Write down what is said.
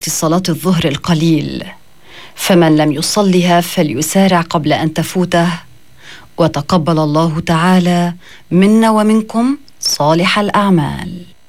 صلاة الظهر القليل، فمن لم يصلها فليسارع قبل أن تفوته، وتقبل الله تعالى منا ومنكم صالح الأعمال.